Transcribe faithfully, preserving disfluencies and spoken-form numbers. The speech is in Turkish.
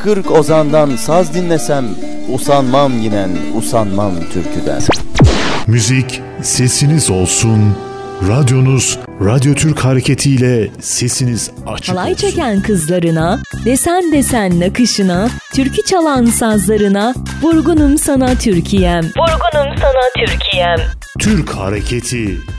Kırk ozandan saz dinlesem, usanmam yinen, usanmam türküden. Müzik sesiniz olsun. Radyonuz Radyo Türk hareketiyle sesiniz açık Halay olsun. çeken kızlarına, desen desen nakışına, türkü çalan sazlarına, vurgunum sana Türkiye'm. Vurgunum sana Türkiye'm. Türk hareketi